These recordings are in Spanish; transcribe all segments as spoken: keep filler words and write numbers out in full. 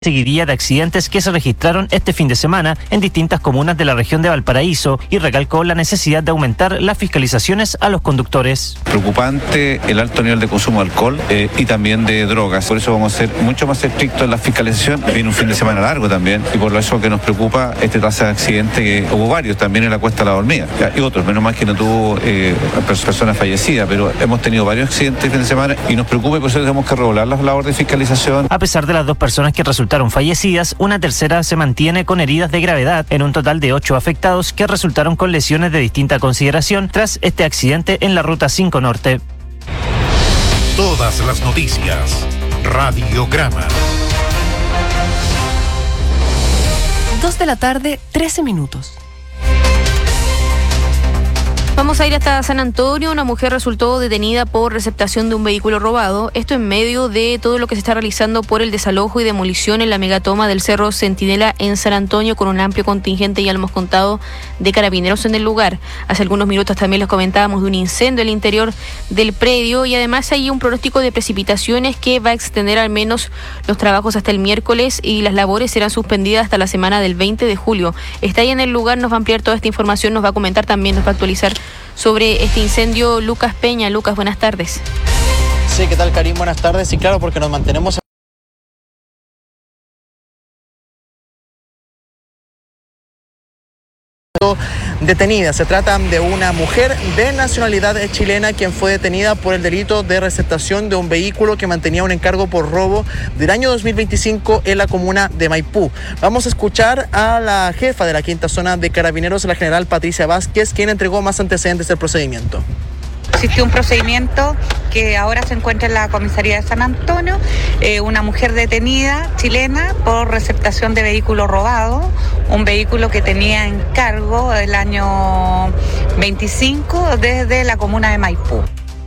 Seguidilla de accidentes que se registraron este fin de semana en distintas comunas de la región de Valparaíso y recalcó la necesidad de aumentar las fiscalizaciones a los conductores. Preocupante el alto nivel de consumo de alcohol eh, y también de drogas. Por eso vamos a ser mucho más estrictos en la fiscalización. Viene un fin de semana largo también y por eso que nos preocupa este tasa de accidente que hubo varios también en la Cuesta La Dormida y otros, menos mal que no tuvo eh, personas fallecidas, pero hemos tenido varios accidentes este fin de semana y nos preocupa y por eso tenemos que regular las labores de fiscalización. A pesar de las dos personas que resultaron fallecidas, una tercera se mantiene con heridas de gravedad en un total de ocho afectados que resultaron con lesiones de distinta consideración tras este accidente en la Ruta cinco Norte. Todas las noticias. Radiograma. Dos de la tarde, trece minutos. Vamos a ir hasta San Antonio. Una mujer resultó detenida por receptación de un vehículo robado. Esto en medio de todo lo que se está realizando por el desalojo y demolición en la megatoma del Cerro Centinela en San Antonio, con un amplio contingente, ya lo hemos contado, de carabineros en el lugar. Hace algunos minutos también les comentábamos de un incendio en el interior del predio y además hay un pronóstico de precipitaciones que va a extender al menos los trabajos hasta el miércoles y las labores serán suspendidas hasta la semana del veinte de julio. Está ahí en el lugar, nos va a ampliar toda esta información, nos va a comentar también, nos va a actualizar sobre este incendio Lucas Peña. Lucas, buenas tardes. Sí, ¿qué tal, Karim? Buenas tardes. Y claro, porque nos mantenemos detenida. Se trata de una mujer de nacionalidad chilena quien fue detenida por el delito de receptación de un vehículo que mantenía un encargo por robo del año dos mil veinticinco en la comuna de Maipú. Vamos a escuchar a la jefa de la quinta zona de carabineros, la general Patricia Vázquez, quien entregó más antecedentes del procedimiento. Existe un procedimiento que ahora se encuentra en la comisaría de San Antonio, eh, una mujer detenida chilena por receptación de vehículo robado, un vehículo que tenía en cargo el año veinticinco desde la comuna de Maipú.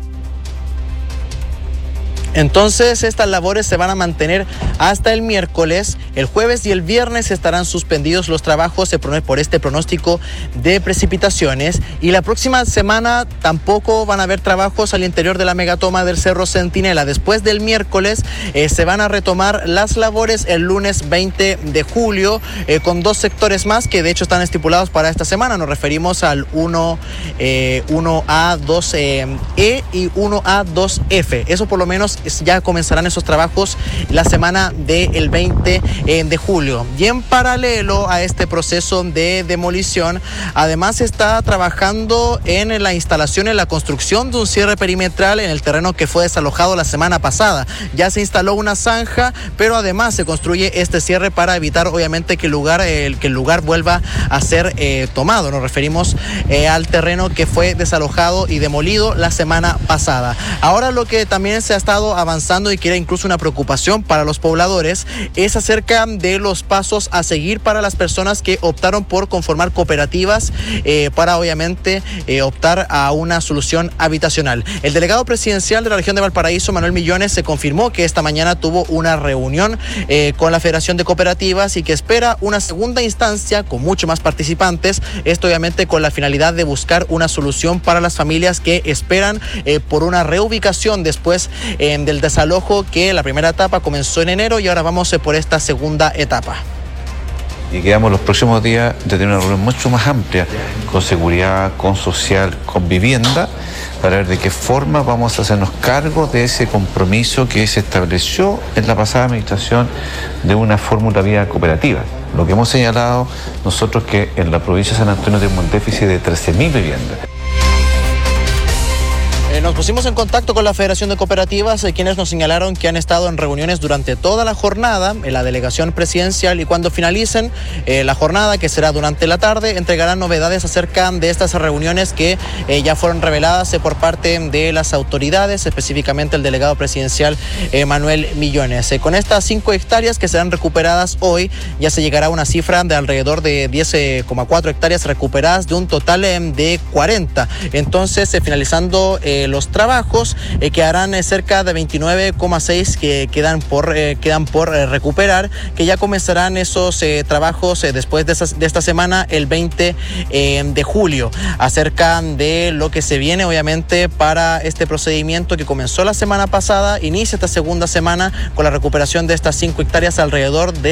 Entonces, estas labores se van a mantener hasta el miércoles. El jueves y el viernes estarán suspendidos los trabajos por este pronóstico de precipitaciones. Y la próxima semana tampoco van a haber trabajos al interior de la megatoma del Cerro Centinela. Después del miércoles eh, se van a retomar las labores el lunes veinte de julio eh, con dos sectores más que de hecho están estipulados para esta semana. Nos referimos al uno A dos E y uno A dos F. Eso por lo menos ya comenzarán esos trabajos la semana del veinte de julio. Y en paralelo a este proceso de demolición, además se está trabajando en la instalación, en la construcción de un cierre perimetral en el terreno que fue desalojado la semana pasada. Ya se instaló una zanja, pero además se construye este cierre para evitar obviamente que el lugar, el, que el lugar vuelva a ser eh, tomado. Nos referimos eh, al terreno que fue desalojado y demolido la semana pasada. Ahora lo que también se ha estado avanzando y que era incluso una preocupación para los pobladores es acerca de los pasos a seguir para las personas que optaron por conformar cooperativas eh, para obviamente eh, optar a una solución habitacional. El delegado presidencial de la región de Valparaíso, Manuel Millones, se confirmó que esta mañana tuvo una reunión eh, con la Federación de Cooperativas y que espera una segunda instancia con mucho más participantes, esto obviamente con la finalidad de buscar una solución para las familias que esperan eh, por una reubicación después eh, del desalojo que la primera etapa comenzó en enero y ahora vamos eh, por esta segunda etapa. Y quedamos los próximos días de tener una reunión mucho más amplia con seguridad, con social, con vivienda, para ver de qué forma vamos a hacernos cargo de ese compromiso que se estableció en la pasada administración de una fórmula vía cooperativa. Lo que hemos señalado nosotros que en la provincia de San Antonio tenemos un déficit de trece mil viviendas. Nos pusimos en contacto con la Federación de Cooperativas, eh, quienes nos señalaron que han estado en reuniones durante toda la jornada en la delegación presidencial y cuando finalicen eh, la jornada, que será durante la tarde, entregarán novedades acerca de estas reuniones que eh, ya fueron reveladas eh, por parte de las autoridades, específicamente el delegado presidencial eh, Manuel Millones. Eh, con estas cinco hectáreas que serán recuperadas hoy, ya se llegará a una cifra de alrededor de diez coma cuatro hectáreas recuperadas de un total eh, de cuarenta. Entonces, eh, finalizando eh, los trabajos, eh, quedarán eh, cerca de veintinueve coma seis que quedan por, eh, quedan por eh, recuperar, que ya comenzarán esos eh, trabajos eh, después de, esas, de esta semana, el veinte eh, de julio. Acerca de lo que se viene, obviamente, para este procedimiento que comenzó la semana pasada, inicia esta segunda semana con la recuperación de estas cinco hectáreas alrededor de